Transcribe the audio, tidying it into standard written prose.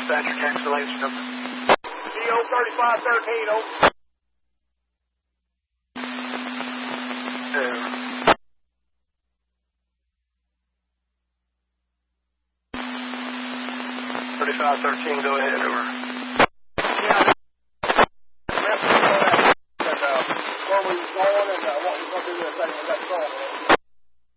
dispatcher, cancel answer number. CO 3513, over. 3513, go ahead, over.